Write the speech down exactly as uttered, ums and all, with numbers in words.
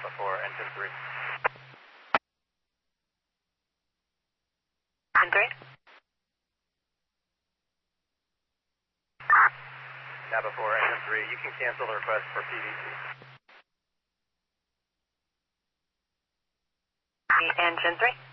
Napa four, engine three. Engine three? Napa four, engine three. You can cancel the request for P V C. Engine three?